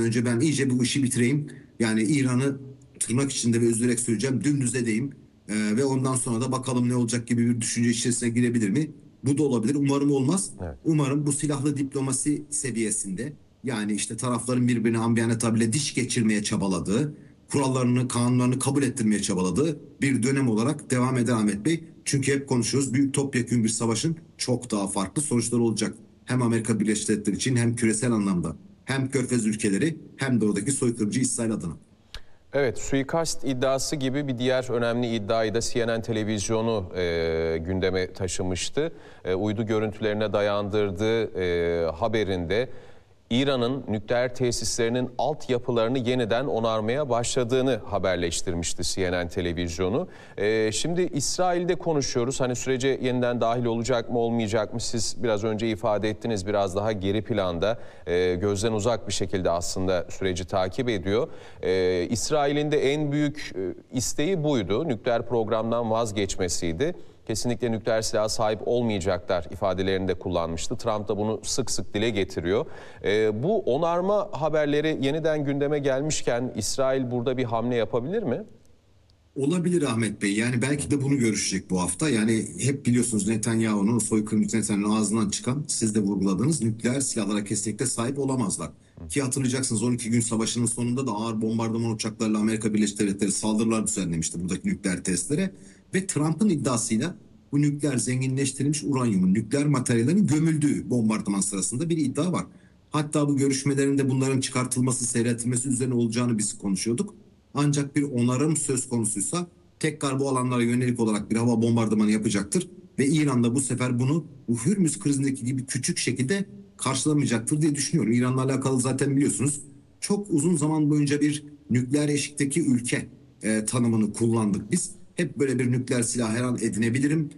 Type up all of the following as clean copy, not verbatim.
önce ben iyice bu işi bitireyim. Yani İran'ı tırnak içinde ve üzülerek söyleyeceğim dümdüz edeyim. Ve ondan sonra da bakalım ne olacak gibi bir düşünce içerisine girebilir mi? Bu da olabilir. Umarım olmaz. Evet. Umarım bu silahlı diplomasi seviyesinde, yani işte tarafların birbirine ambiyane tabirle diş geçirmeye çabaladığı, kurallarını, kanunlarını kabul ettirmeye çabaladığı bir dönem olarak devam eder Ahmet Bey. Çünkü hep konuşuyoruz, büyük topyekün bir savaşın çok daha farklı sonuçları olacak. Hem Amerika Birleşik Devletleri için, hem küresel anlamda, hem Körfez ülkeleri, hem de oradaki soykırımcı İsrail adına. Evet, suikast iddiası gibi bir diğer önemli iddiayı da CNN televizyonu gündeme taşımıştı. Uydu görüntülerine dayandırdığı haberinde İran'ın nükleer tesislerinin altyapılarını yeniden onarmaya başladığını haberleştirmişti CNN televizyonu. Şimdi İsrail'de konuşuyoruz. Hani sürece yeniden dahil olacak mı olmayacak mı? Siz biraz önce ifade ettiniz, biraz daha geri planda, gözden uzak bir şekilde aslında süreci takip ediyor. İsrail'in de en büyük isteği buydu. Nükleer programdan vazgeçmesiydi. Kesinlikle nükleer silaha sahip olmayacaklar ifadelerini de kullanmıştı. Trump da bunu sık sık dile getiriyor. Bu onarma haberleri yeniden gündeme gelmişken İsrail burada bir hamle yapabilir mi? Olabilir Ahmet Bey. Yani belki de bunu görüşecek bu hafta. Yani hep biliyorsunuz Netanyahu'nun, soykırımcı Netanyahu'nun ağzından çıkan, siz de vurguladınız, nükleer silahlara kesinlikle sahip olamazlar. Ki hatırlayacaksınız 12 gün savaşının sonunda da ağır bombardıman uçaklarıyla Amerika Birleşik Devletleri saldırılar düzenlemişti buradaki nükleer testlere. Ve Trump'ın iddiasıyla bu nükleer zenginleştirilmiş uranyumun, nükleer materyallerin gömüldüğü bombardıman sırasında bir iddia var. Hatta bu görüşmelerinde bunların çıkartılması, seyretilmesi üzerine olacağını biz konuşuyorduk. Ancak bir onarım söz konusuysa tekrar bu alanlara yönelik olarak bir hava bombardımanı yapacaktır. Ve İran da bu sefer bunu bu Hürmüz krizindeki gibi küçük şekilde karşılamayacaktır diye düşünüyorum. İran'la alakalı zaten biliyorsunuz çok uzun zaman boyunca bir nükleer eşikteki ülke tanımını kullandık biz. Hep böyle bir nükleer silah her an edinebilirim.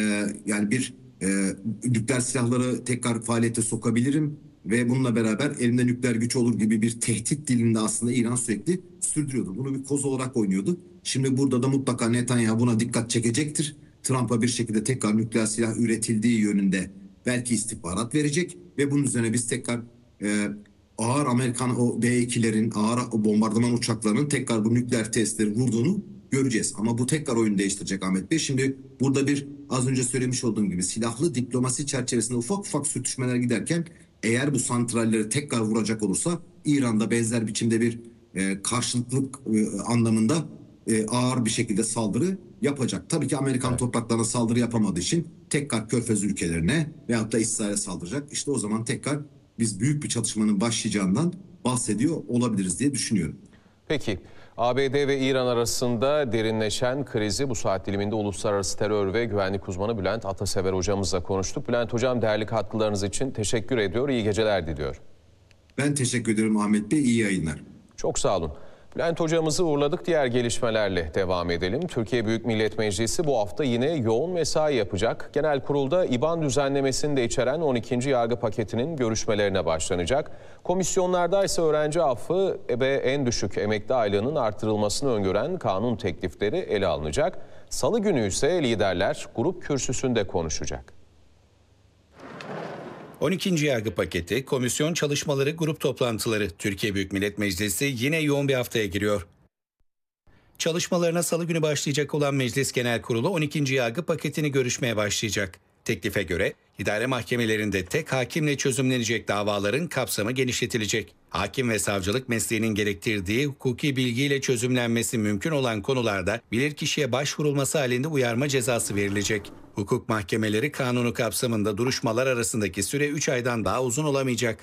Yani bir nükleer silahları tekrar faaliyete sokabilirim ve bununla beraber elimde nükleer güç olur gibi bir tehdit dilinde aslında İran sürekli sürdürüyordu. Bunu bir koz olarak oynuyordu. Şimdi burada da mutlaka Netanyahu buna dikkat çekecektir. Trump'a bir şekilde tekrar nükleer silah üretildiği yönünde belki istihbarat verecek ve bunun üzerine biz tekrar ağır Amerikan o B-2'lerin, ağır bombardıman uçaklarının tekrar bu nükleer testleri vurduğunu göreceğiz. Ama bu tekrar oyunu değiştirecek Ahmet Bey. Şimdi burada bir az önce söylemiş olduğum gibi silahlı diplomasi çerçevesinde ufak ufak sürtüşmeler giderken eğer bu santralleri tekrar vuracak olursa İran'da benzer biçimde bir karşılıklık anlamında ağır bir şekilde saldırı yapacak. Tabii ki Amerikan topraklarına saldırı yapamadığı için tekrar Körfez ülkelerine veyahut da İsrail'e saldıracak. İşte o zaman tekrar biz büyük bir çatışmanın başlayacağından bahsediyor olabiliriz diye düşünüyorum. Peki, ABD ve İran arasında derinleşen krizi bu saat diliminde uluslararası terör ve güvenlik uzmanı Bülent Atasever hocamızla konuştuk. Bülent hocam, değerli katkılarınız için teşekkür ediyor, iyi geceler diliyor. Ben teşekkür ederim Ahmet Bey, iyi yayınlar. Çok sağ olun. Bülent hocamızı uğurladık, diğer gelişmelerle devam edelim. Türkiye Büyük Millet Meclisi bu hafta yine yoğun mesai yapacak. Genel kurulda İBAN düzenlemesini de içeren 12. yargı paketinin görüşmelerine başlanacak. Komisyonlarda ise öğrenci affı ve en düşük emekli aylığının artırılmasını öngören kanun teklifleri ele alınacak. Salı günü ise liderler grup kürsüsünde konuşacak. 12. yargı paketi, komisyon çalışmaları, grup toplantıları. Türkiye Büyük Millet Meclisi yine yoğun bir haftaya giriyor. Çalışmalarına salı günü başlayacak olan Meclis Genel Kurulu 12. yargı paketini görüşmeye başlayacak. Teklife göre idare mahkemelerinde tek hakimle çözümlenecek davaların kapsamı genişletilecek. Hakim ve savcılık mesleğinin gerektirdiği hukuki bilgiyle çözümlenmesi mümkün olan konularda bilirkişiye başvurulması halinde uyarma cezası verilecek. Hukuk mahkemeleri kanunu kapsamında duruşmalar arasındaki süre 3 aydan daha uzun olamayacak.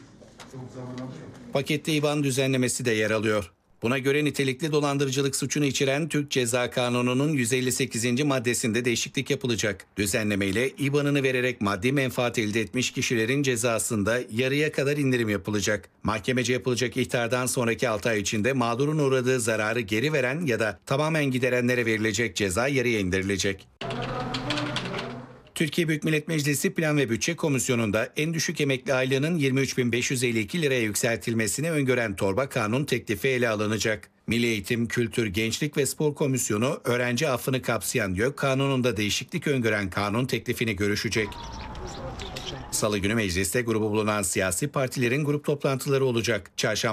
Pakette İBAN düzenlemesi de yer alıyor. Buna göre nitelikli dolandırıcılık suçunu içeren Türk Ceza Kanunu'nun 158. maddesinde değişiklik yapılacak. Düzenlemeyle İBAN'ını vererek maddi menfaat elde etmiş kişilerin cezasında yarıya kadar indirim yapılacak. Mahkemece yapılacak ihtardan sonraki 6 ay içinde mağdurun uğradığı zararı geri veren ya da tamamen giderenlere verilecek ceza yarıya indirilecek. Türkiye Büyük Millet Meclisi Plan ve Bütçe Komisyonu'nda en düşük emekli aylığının 23.552 liraya yükseltilmesini öngören torba kanun teklifi ele alınacak. Milli Eğitim, Kültür, Gençlik ve Spor Komisyonu öğrenci affını kapsayan YÖK kanununda değişiklik öngören kanun teklifini görüşecek. Salı günü mecliste grubu bulunan siyasi partilerin grup toplantıları olacak. Çarşamba